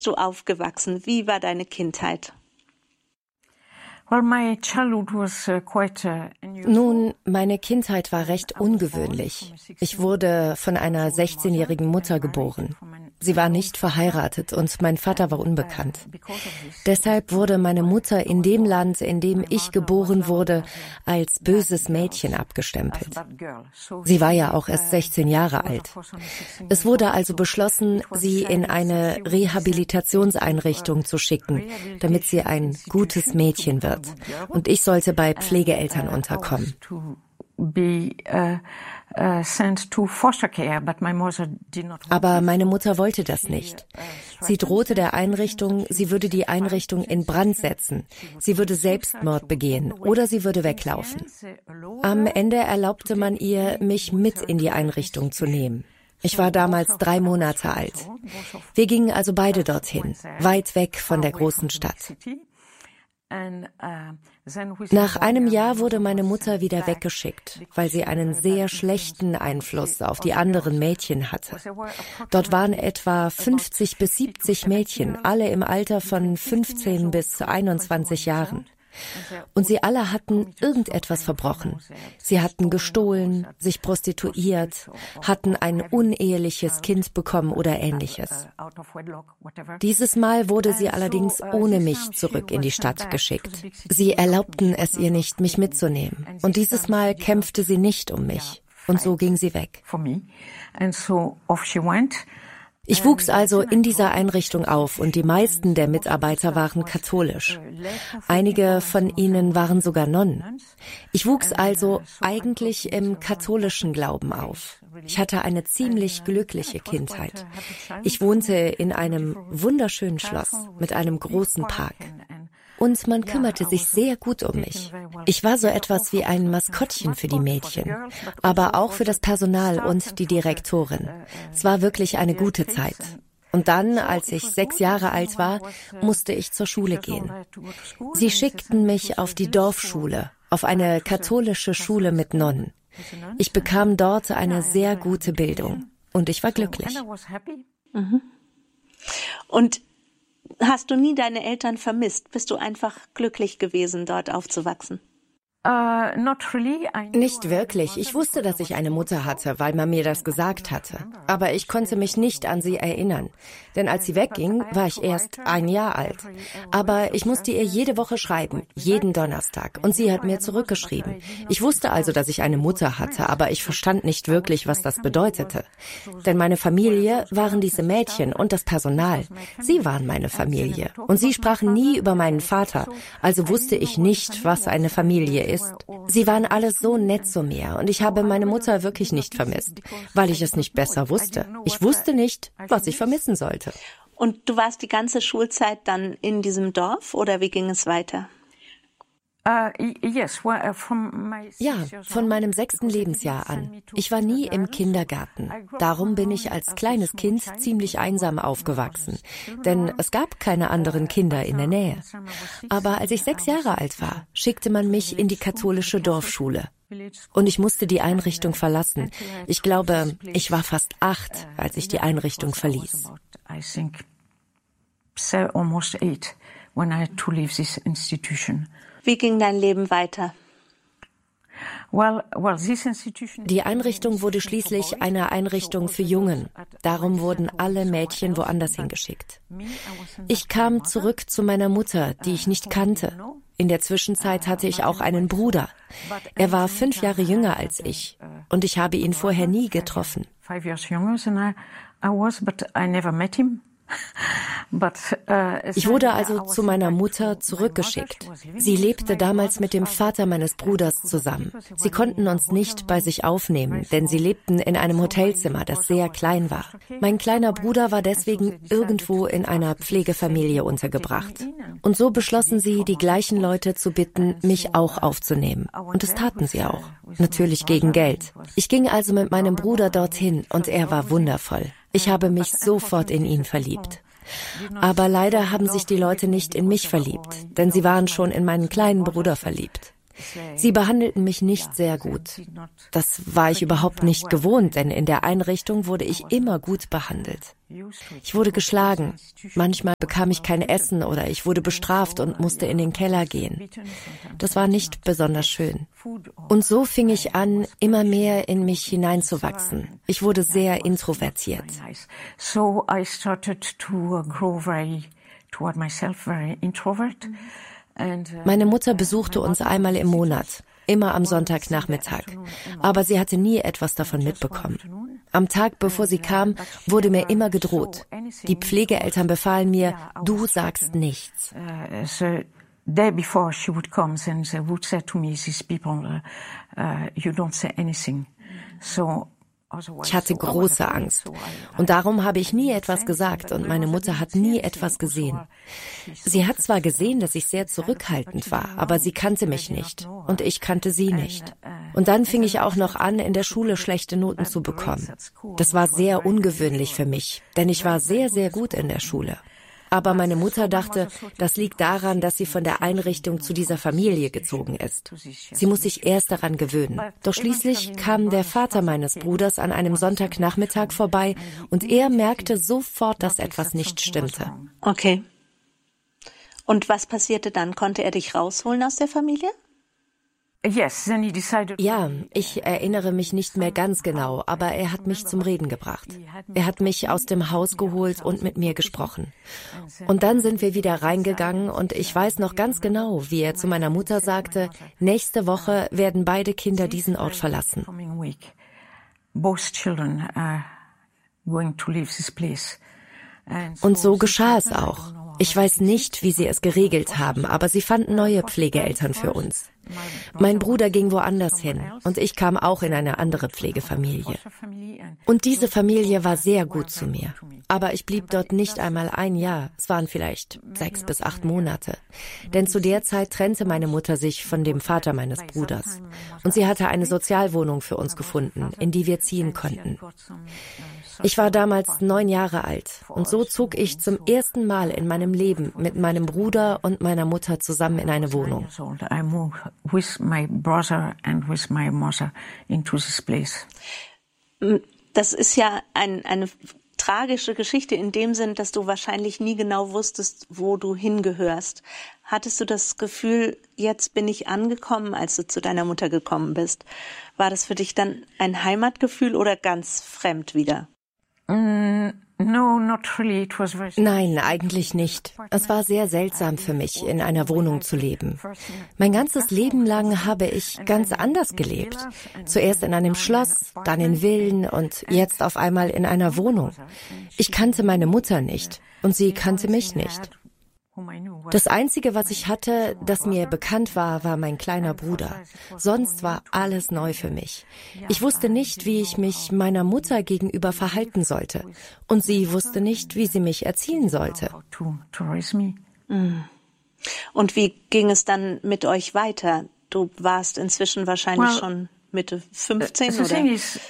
du aufgewachsen? Wie war deine Kindheit? Nun, meine Kindheit war recht ungewöhnlich. Ich wurde von einer 16-jährigen Mutter geboren. Sie war nicht verheiratet und mein Vater war unbekannt. Deshalb wurde meine Mutter in dem Land, in dem ich geboren wurde, als böses Mädchen abgestempelt. Sie war ja auch erst 16 Jahre alt. Es wurde also beschlossen, sie in eine Rehabilitationseinrichtung zu schicken, damit sie ein gutes Mädchen wird. Und ich sollte bei Pflegeeltern unterkommen. Aber meine Mutter wollte das nicht. Sie drohte der Einrichtung, sie würde die Einrichtung in Brand setzen, sie würde Selbstmord begehen oder sie würde weglaufen. Am Ende erlaubte man ihr, mich mit in die Einrichtung zu nehmen. Ich war damals 3 Monate alt. Wir gingen also beide dorthin, weit weg von der großen Stadt. Nach einem Jahr wurde meine Mutter wieder weggeschickt, weil sie einen sehr schlechten Einfluss auf die anderen Mädchen hatte. Dort waren etwa 50 bis 70 Mädchen, alle im Alter von 15 bis 21 Jahren. Und sie alle hatten irgendetwas verbrochen. Sie hatten gestohlen, sich prostituiert, hatten ein uneheliches Kind bekommen oder Ähnliches. Dieses Mal wurde sie allerdings ohne mich zurück in die Stadt geschickt. Sie erlaubten es ihr nicht, mich mitzunehmen. Und dieses Mal kämpfte sie nicht um mich. Und so ging sie weg. Ich wuchs also in dieser Einrichtung auf und die meisten der Mitarbeiter waren katholisch. Einige von ihnen waren sogar Nonnen. Ich wuchs also eigentlich im katholischen Glauben auf. Ich hatte eine ziemlich glückliche Kindheit. Ich wohnte in einem wunderschönen Schloss mit einem großen Park. Und man kümmerte sich sehr gut um mich. Ich war so etwas wie ein Maskottchen für die Mädchen, aber auch für das Personal und die Direktorin. Es war wirklich eine gute Zeit. Und dann, als ich 6 Jahre alt war, musste ich zur Schule gehen. Sie schickten mich auf die Dorfschule, auf eine katholische Schule mit Nonnen. Ich bekam dort eine sehr gute Bildung und ich war glücklich. Mhm. Und hast du nie deine Eltern vermisst? Bist du einfach glücklich gewesen, dort aufzuwachsen? Nicht wirklich. Ich wusste, dass ich eine Mutter hatte, weil man mir das gesagt hatte. Aber ich konnte mich nicht an sie erinnern. Denn als sie wegging, war ich erst 1 Jahr alt. Aber ich musste ihr jede Woche schreiben, jeden Donnerstag. Und sie hat mir zurückgeschrieben. Ich wusste also, dass ich eine Mutter hatte, aber ich verstand nicht wirklich, was das bedeutete. Denn meine Familie waren diese Mädchen und das Personal. Sie waren meine Familie. Und sie sprachen nie über meinen Vater. Also wusste ich nicht, was eine Familie ist. Sie waren alle so nett zu mir und ich habe meine Mutter wirklich nicht vermisst, weil ich es nicht besser wusste. Ich wusste nicht, was ich vermissen sollte. Und du warst die ganze Schulzeit dann in diesem Dorf oder wie ging es weiter? Ja, von meinem 6. Lebensjahr an. Ich war nie im Kindergarten. Darum bin ich als kleines Kind ziemlich einsam aufgewachsen. Denn es gab keine anderen Kinder in der Nähe. Aber als ich 6 Jahre alt war, schickte man mich in die katholische Dorfschule. Und ich musste die Einrichtung verlassen. Ich glaube, ich war fast 8, als ich die Einrichtung verließ. Wie ging dein Leben weiter? Die Einrichtung wurde schließlich eine Einrichtung für Jungen. Darum wurden alle Mädchen woanders hingeschickt. Ich kam zurück zu meiner Mutter, die ich nicht kannte. In der Zwischenzeit hatte ich auch einen Bruder. Er war 5 Jahre jünger als ich und ich habe ihn vorher nie getroffen. Ich wurde also zu meiner Mutter zurückgeschickt. Sie lebte damals mit dem Vater meines Bruders zusammen. Sie konnten uns nicht bei sich aufnehmen, denn sie lebten in einem Hotelzimmer, das sehr klein war. Mein kleiner Bruder war deswegen irgendwo in einer Pflegefamilie untergebracht. Und so beschlossen sie, die gleichen Leute zu bitten, mich auch aufzunehmen. Und das taten sie auch. Natürlich gegen Geld. Ich ging also mit meinem Bruder dorthin und er war wundervoll. Ich habe mich sofort in ihn verliebt. Aber leider haben sich die Leute nicht in mich verliebt, denn sie waren schon in meinen kleinen Bruder verliebt. Sie behandelten mich nicht sehr gut. Das war ich überhaupt nicht gewohnt, denn in der Einrichtung wurde ich immer gut behandelt. Ich wurde geschlagen. Manchmal bekam ich kein Essen oder ich wurde bestraft und musste in den Keller gehen. Das war nicht besonders schön. Und so fing ich an, immer mehr in mich hineinzuwachsen. Ich wurde sehr introvertiert. So I started to grow toward myself, very introvert. Meine Mutter besuchte uns einmal im Monat, immer am Sonntagnachmittag. Aber sie hatte nie etwas davon mitbekommen. Am Tag, bevor sie kam, wurde mir immer gedroht. Die Pflegeeltern befahlen mir, du sagst nichts. Day before she would come and they would say to me, these people, you don't say anything. So ich hatte große Angst und darum habe ich nie etwas gesagt und meine Mutter hat nie etwas gesehen. Sie hat zwar gesehen, dass ich sehr zurückhaltend war, aber sie kannte mich nicht und ich kannte sie nicht. Und dann fing ich auch noch an, in der Schule schlechte Noten zu bekommen. Das war sehr ungewöhnlich für mich, denn ich war sehr, sehr gut in der Schule. Aber meine Mutter dachte, das liegt daran, dass sie von der Einrichtung zu dieser Familie gezogen ist. Sie muss sich erst daran gewöhnen. Doch schließlich kam der Vater meines Bruders an einem Sonntagnachmittag vorbei und er merkte sofort, dass etwas nicht stimmte. Okay. Und was passierte dann? Konnte er dich rausholen aus der Familie? Ja, ich erinnere mich nicht mehr ganz genau, aber er hat mich zum Reden gebracht. Er hat mich aus dem Haus geholt und mit mir gesprochen. Und dann sind wir wieder reingegangen und ich weiß noch ganz genau, wie er zu meiner Mutter sagte, nächste Woche werden beide Kinder diesen Ort verlassen. Und so geschah es auch. Ich weiß nicht, wie sie es geregelt haben, aber sie fanden neue Pflegeeltern für uns. Mein Bruder ging woanders hin und ich kam auch in eine andere Pflegefamilie. Und diese Familie war sehr gut zu mir. Aber ich blieb dort nicht einmal ein Jahr, es waren vielleicht 6 bis 8 Monate. Denn zu der Zeit trennte meine Mutter sich von dem Vater meines Bruders. Und sie hatte eine Sozialwohnung für uns gefunden, in die wir ziehen konnten. Ich war damals 9 Jahre alt und so zog ich zum ersten Mal in meinem Leben mit meinem Bruder und meiner Mutter zusammen in eine Wohnung. Das ist ja eine tragische Geschichte in dem Sinn, dass du wahrscheinlich nie genau wusstest, wo du hingehörst. Hattest du das Gefühl, jetzt bin ich angekommen, als du zu deiner Mutter gekommen bist? War das für dich dann ein Heimatgefühl oder ganz fremd wieder? Nein, eigentlich nicht. Es war sehr seltsam für mich, in einer Wohnung zu leben. Mein ganzes Leben lang habe ich ganz anders gelebt. Zuerst in einem Schloss, dann in Villen und jetzt auf einmal in einer Wohnung. Ich kannte meine Mutter nicht und sie kannte mich nicht. Das Einzige, was ich hatte, das mir bekannt war, war mein kleiner Bruder. Sonst war alles neu für mich. Ich wusste nicht, wie ich mich meiner Mutter gegenüber verhalten sollte. Und sie wusste nicht, wie sie mich erziehen sollte. Und wie ging es dann mit euch weiter? Du warst inzwischen wahrscheinlich schon Mitte 15, oder?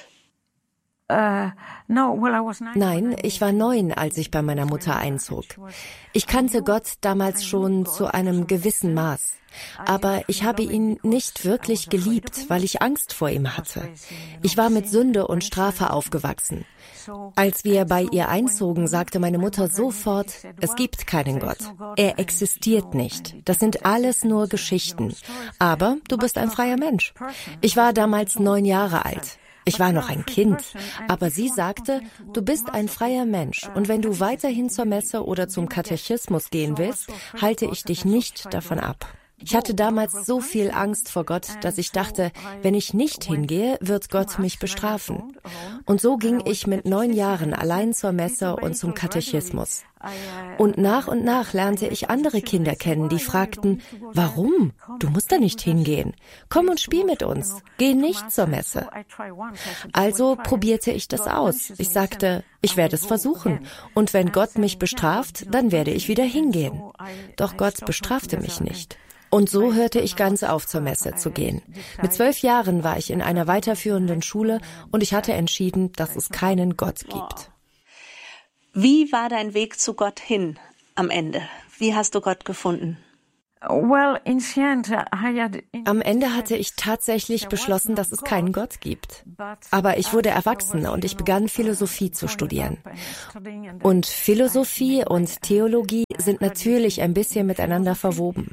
Nein, ich war 9, als ich bei meiner Mutter einzog. Ich kannte Gott damals schon zu einem gewissen Maß. Aber ich habe ihn nicht wirklich geliebt, weil ich Angst vor ihm hatte. Ich war mit Sünde und Strafe aufgewachsen. Als wir bei ihr einzogen, sagte meine Mutter sofort, es gibt keinen Gott. Er existiert nicht. Das sind alles nur Geschichten. Aber du bist ein freier Mensch. Ich war damals 9 Jahre alt. Ich war noch ein Kind, aber sie sagte, du bist ein freier Mensch und wenn du weiterhin zur Messe oder zum Katechismus gehen willst, halte ich dich nicht davon ab. Ich hatte damals so viel Angst vor Gott, dass ich dachte, wenn ich nicht hingehe, wird Gott mich bestrafen. Und so ging ich mit 9 Jahren allein zur Messe und zum Katechismus. Und nach lernte ich andere Kinder kennen, die fragten, warum? Du musst da nicht hingehen. Komm und spiel mit uns. Geh nicht zur Messe. Also probierte ich das aus. Ich sagte, ich werde es versuchen. Und wenn Gott mich bestraft, dann werde ich wieder hingehen. Doch Gott bestrafte mich nicht. Und so hörte ich ganz auf, zur Messe zu gehen. Mit 12 Jahren war ich in einer weiterführenden Schule und ich hatte entschieden, dass es keinen Gott gibt. Wie war dein Weg zu Gott hin am Ende? Wie hast du Gott gefunden? Am Ende hatte ich tatsächlich beschlossen, dass es keinen Gott gibt. Aber ich wurde erwachsen und ich begann Philosophie zu studieren. Und Philosophie und Theologie sind natürlich ein bisschen miteinander verwoben.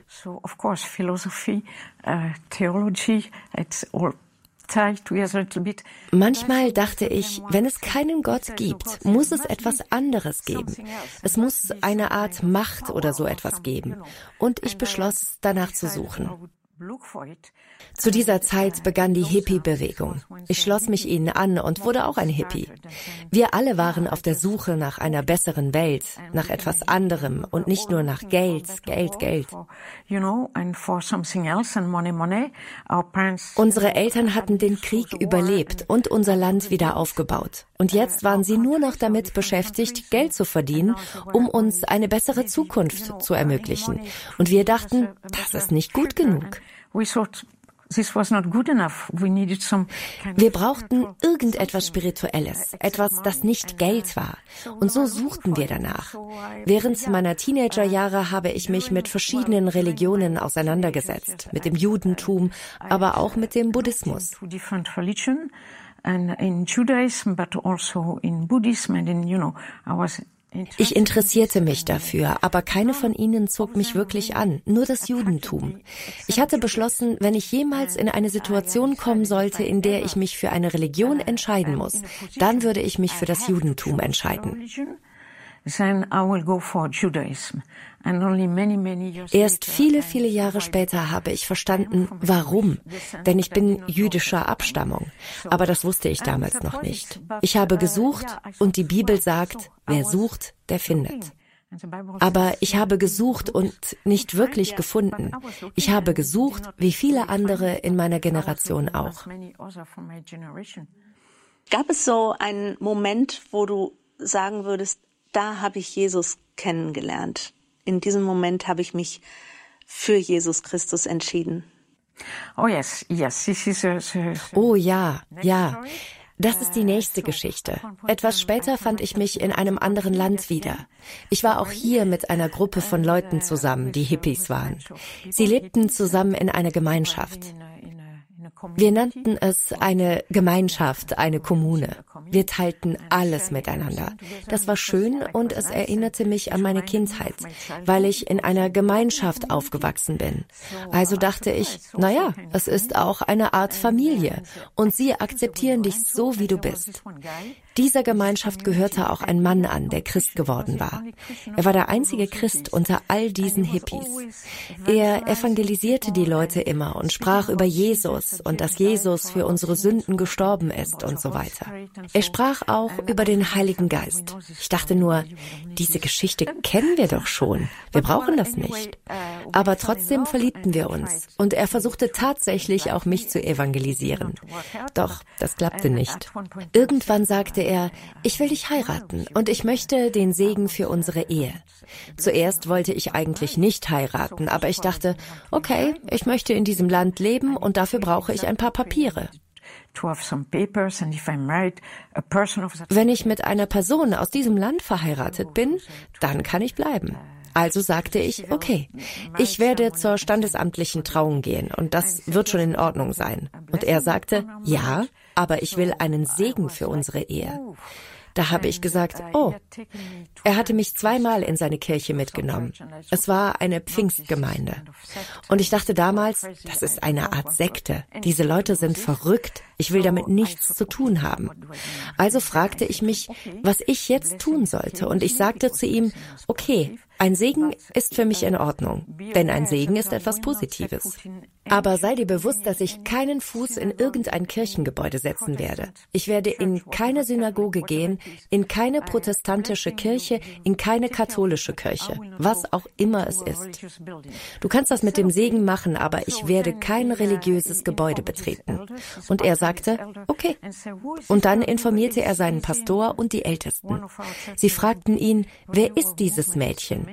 Manchmal dachte ich, wenn es keinen Gott gibt, muss es etwas anderes geben. Es muss eine Art Macht oder so etwas geben. Und ich beschloss, danach zu suchen. Zu dieser Zeit begann die Hippie-Bewegung. Ich schloss mich ihnen an und wurde auch ein Hippie. Wir alle waren auf der Suche nach einer besseren Welt, nach etwas anderem und nicht nur nach Geld, Geld, Geld. Unsere Eltern hatten den Krieg überlebt und unser Land wieder aufgebaut. Und jetzt waren sie nur noch damit beschäftigt, Geld zu verdienen, um uns eine bessere Zukunft zu ermöglichen. Und wir dachten, das ist nicht gut genug. Wir brauchten irgendetwas Spirituelles, etwas, das nicht Geld war. Und so suchten wir danach. Während meiner Teenagerjahre habe ich mich mit verschiedenen Religionen auseinandergesetzt, mit dem Judentum, aber auch mit dem Buddhismus. Ich interessierte mich dafür, aber keine von ihnen zog mich wirklich an, nur das Judentum. Ich hatte beschlossen, wenn ich jemals in eine Situation kommen sollte, in der ich mich für eine Religion entscheiden muss, dann würde ich mich für das Judentum entscheiden. Erst viele, viele Jahre später habe ich verstanden, warum. Denn ich bin jüdischer Abstammung. Aber das wusste ich damals noch nicht. Ich habe gesucht und die Bibel sagt, wer sucht, der findet. Aber ich habe gesucht und nicht wirklich gefunden. Ich habe gesucht, wie viele andere in meiner Generation auch. Gab es so einen Moment, wo du sagen würdest, da habe ich Jesus kennengelernt? In diesem Moment habe ich mich für Jesus Christus entschieden. Oh ja. Das ist die nächste Geschichte. Etwas später fand ich mich in einem anderen Land wieder. Ich war auch hier mit einer Gruppe von Leuten zusammen, die Hippies waren. Sie lebten zusammen in einer Gemeinschaft. Wir nannten es eine Gemeinschaft, eine Kommune. Wir teilten alles miteinander. Das war schön und es erinnerte mich an meine Kindheit, weil ich in einer Gemeinschaft aufgewachsen bin. Also dachte ich, naja, es ist auch eine Art Familie und sie akzeptieren dich so, wie du bist. Dieser Gemeinschaft gehörte auch ein Mann an, der Christ geworden war. Er war der einzige Christ unter all diesen Hippies. Er evangelisierte die Leute immer und sprach über Jesus und dass Jesus für unsere Sünden gestorben ist und so weiter. Er sprach auch über den Heiligen Geist. Ich dachte nur, diese Geschichte kennen wir doch schon. Wir brauchen das nicht. Aber trotzdem verliebten wir uns und er versuchte tatsächlich auch mich zu evangelisieren. Doch, das klappte nicht. Irgendwann sagte er, ich will dich heiraten und ich möchte den Segen für unsere Ehe. Zuerst wollte ich eigentlich nicht heiraten, aber ich dachte, okay, ich möchte in diesem Land leben und dafür brauche ich ein paar Papiere. Wenn ich mit einer Person aus diesem Land verheiratet bin, dann kann ich bleiben. Also sagte ich, okay, ich werde zur standesamtlichen Trauung gehen und das wird schon in Ordnung sein. Und er sagte, ja, aber ich will einen Segen für unsere Ehe. Da habe ich gesagt, oh. Er hatte mich 2-mal in seine Kirche mitgenommen. Es war eine Pfingstgemeinde. Und ich dachte damals, das ist eine Art Sekte. Diese Leute sind verrückt. Ich will damit nichts zu tun haben. Also fragte ich mich, was ich jetzt tun sollte. Und ich sagte zu ihm, okay, ein Segen ist für mich in Ordnung, denn ein Segen ist etwas Positives. Aber sei dir bewusst, dass ich keinen Fuß in irgendein Kirchengebäude setzen werde. Ich werde in keine Synagoge gehen, in keine protestantische Kirche, in keine katholische Kirche, was auch immer es ist. Du kannst das mit dem Segen machen, aber ich werde kein religiöses Gebäude betreten. Und er sagte, okay. Und dann informierte er seinen Pastor und die Ältesten. Sie fragten ihn, wer ist dieses Mädchen?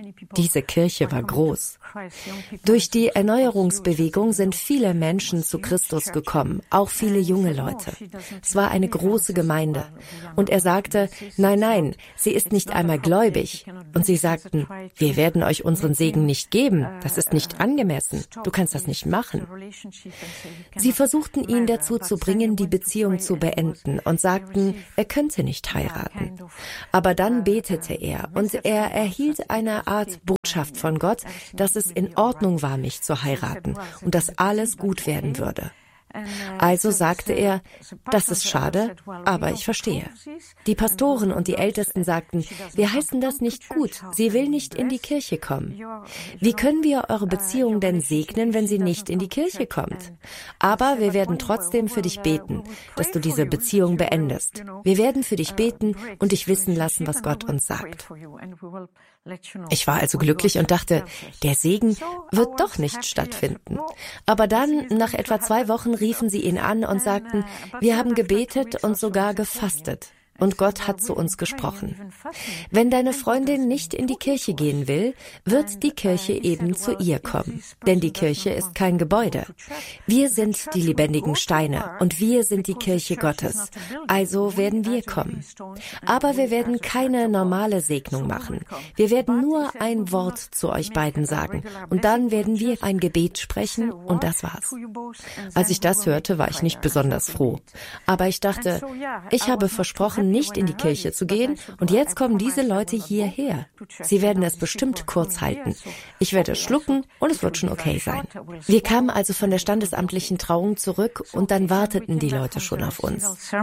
Diese Kirche war groß. Durch die Erneuerungsbewegung sind viele Menschen zu Christus gekommen, auch viele junge Leute. Es war eine große Gemeinde. Und er sagte, nein, sie ist nicht einmal gläubig. Und sie sagten, wir werden euch unseren Segen nicht geben. Das ist nicht angemessen. Du kannst das nicht machen. Sie versuchten ihn dazu zu bringen, die Beziehung zu beenden und sagten, er könnte nicht heiraten. Aber dann betete er und er erhielt eine Art Botschaft von Gott, dass es in Ordnung war, mich zu heiraten und dass alles gut werden würde. Also sagte er, das ist schade, aber ich verstehe. Die Pastoren und die Ältesten sagten, wir heißen das nicht gut, sie will nicht in die Kirche kommen. Wie können wir eure Beziehung denn segnen, wenn sie nicht in die Kirche kommt? Aber wir werden trotzdem für dich beten, dass du diese Beziehung beendest. Wir werden für dich beten und dich wissen lassen, was Gott uns sagt. Ich war also glücklich und dachte, der Segen wird doch nicht stattfinden. Aber dann, nach etwa 2 Wochen, riefen sie ihn an und sagten, wir haben gebetet und sogar gefastet. Und Gott hat zu uns gesprochen. Wenn deine Freundin nicht in die Kirche gehen will, wird die Kirche eben zu ihr kommen. Denn die Kirche ist kein Gebäude. Wir sind die lebendigen Steine und wir sind die Kirche Gottes. Also werden wir kommen. Aber wir werden keine normale Segnung machen. Wir werden nur ein Wort zu euch beiden sagen. Und dann werden wir ein Gebet sprechen und das war's. Als ich das hörte, war ich nicht besonders froh. Aber ich dachte, ich habe versprochen, nicht in die Kirche zu gehen und jetzt kommen diese Leute hierher. Sie werden es bestimmt kurz halten. Ich werde es schlucken und es wird schon okay sein. Wir kamen also von der standesamtlichen Trauung zurück und dann warteten die Leute schon auf uns. Es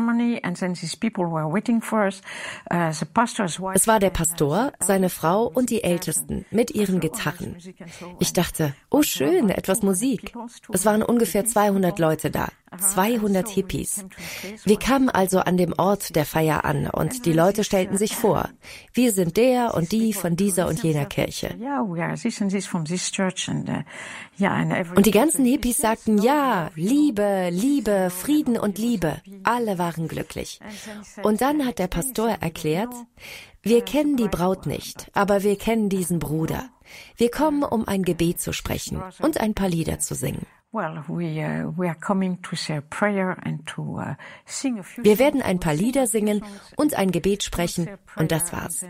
war der Pastor, seine Frau und die Ältesten mit ihren Gitarren. Ich dachte, oh schön, etwas Musik. Es waren ungefähr 200 Leute da. 200 Hippies. Wir kamen also an dem Ort der Feier an und die Leute stellten sich vor. Wir sind der und die von dieser und jener Kirche. Und die ganzen Hippies sagten, ja, Liebe, Liebe, Frieden und Liebe. Alle waren glücklich. Und dann hat der Pastor erklärt, wir kennen die Braut nicht, aber wir kennen diesen Bruder. Wir kommen, um ein Gebet zu sprechen und ein paar Lieder zu singen. Wir werden ein paar Lieder singen und ein Gebet sprechen und das war's.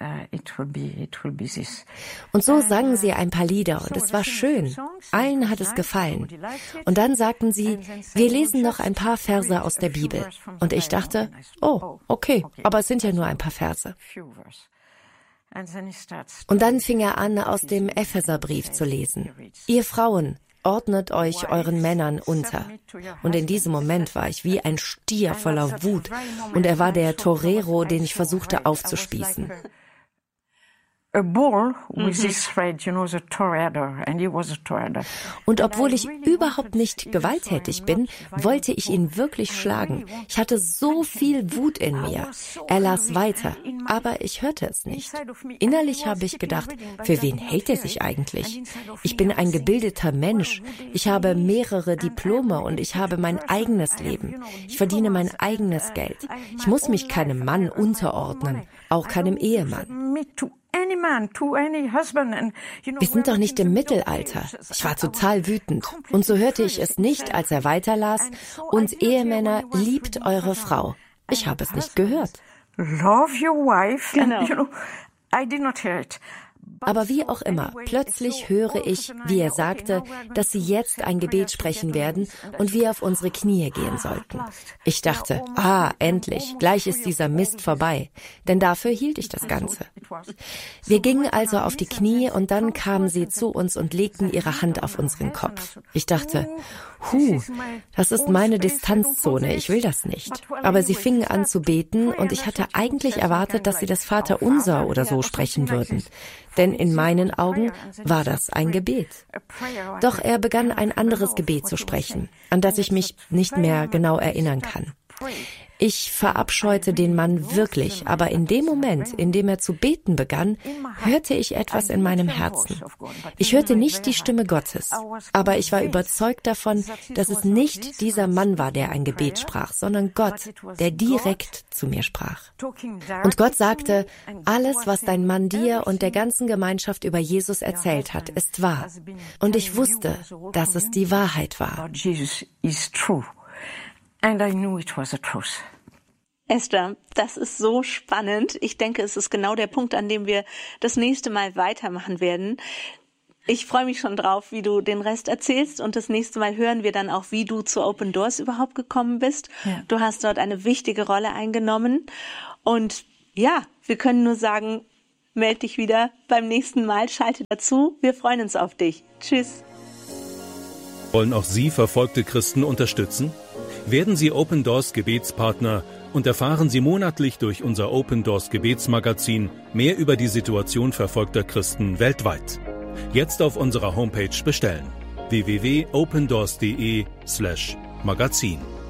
Und so sangen sie ein paar Lieder und es war schön. Allen hat es gefallen. Und dann sagten sie, wir lesen noch ein paar Verse aus der Bibel. Und ich dachte, oh, okay, aber es sind ja nur ein paar Verse. Und dann fing er an, aus dem Epheserbrief zu lesen. Ihr Frauen, ordnet euch euren Männern unter. Und in diesem Moment war ich wie ein Stier voller Wut und er war der Torero, den ich versuchte aufzuspießen. Und obwohl ich überhaupt nicht gewalttätig bin, wollte ich ihn wirklich schlagen. Ich hatte so viel Wut in mir. Er las weiter, aber ich hörte es nicht. Innerlich habe ich gedacht, für wen hält er sich eigentlich? Ich bin ein gebildeter Mensch. Ich habe mehrere Diplome und ich habe mein eigenes Leben. Ich verdiene mein eigenes Geld. Ich muss mich keinem Mann unterordnen, auch keinem Ehemann. Wir sind doch nicht im Mittelalter. Ich war total wütend. Und so hörte ich es nicht, als er weiterlas. Und Ehemänner, liebt eure Frau. Ich habe es nicht gehört. Love your wife. Genau. I did not hear it. Aber wie auch immer, plötzlich höre ich, wie er sagte, dass sie jetzt ein Gebet sprechen werden und wir auf unsere Knie gehen sollten. Ich dachte, endlich, gleich ist dieser Mist vorbei, denn dafür hielt ich das Ganze. Wir gingen also auf die Knie und dann kamen sie zu uns und legten ihre Hand auf unseren Kopf. Ich dachte, das ist meine Distanzzone, ich will das nicht. Aber sie fingen an zu beten und ich hatte eigentlich erwartet, dass sie das Vaterunser oder so sprechen würden. Denn in meinen Augen war das ein Gebet. Doch er begann ein anderes Gebet zu sprechen, an das ich mich nicht mehr genau erinnern kann. Ich verabscheute den Mann wirklich, aber in dem Moment, in dem er zu beten begann, hörte ich etwas in meinem Herzen. Ich hörte nicht die Stimme Gottes, aber ich war überzeugt davon, dass es nicht dieser Mann war, der ein Gebet sprach, sondern Gott, der direkt zu mir sprach. Und Gott sagte, alles, was dein Mann dir und der ganzen Gemeinschaft über Jesus erzählt hat, ist wahr. Und ich wusste, dass es die Wahrheit war. Esther, das ist so spannend. Ich denke, es ist genau der Punkt, an dem wir das nächste Mal weitermachen werden. Ich freue mich schon drauf, wie du den Rest erzählst, und das nächste Mal hören wir dann auch, wie du zu Open Doors überhaupt gekommen bist. Ja. Du hast dort eine wichtige Rolle eingenommen, und ja, wir können nur sagen, melde dich wieder beim nächsten Mal, schalte dazu. Wir freuen uns auf dich. Tschüss. Wollen auch Sie verfolgte Christen unterstützen? Werden Sie Open Doors Gebetspartner und erfahren Sie monatlich durch unser Open Doors Gebetsmagazin mehr über die Situation verfolgter Christen weltweit. Jetzt auf unserer Homepage bestellen: www.opendoors.de/magazin.